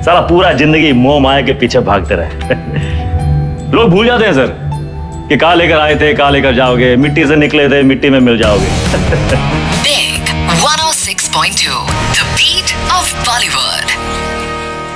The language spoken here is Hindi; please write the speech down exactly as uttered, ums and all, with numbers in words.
साला पूरा जिंदगी मोह माया के पीछे भागते रहे। लोग भूल जाते हैं सर कि कहाँ लेकर आए थे, कहाँ लेकर जाओगे, मिट्टी से निकले थे, मिट्टी में मिल जाओगे। Big one oh six point two, the beat of Bollywood.